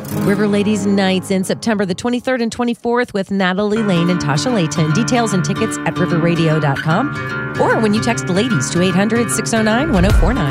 River Ladies Nights in September the 23rd and 24th with Natalie Lane and Tasha Layton. Details and tickets at riverradio.com or when you text LADIES to 800-609-1049.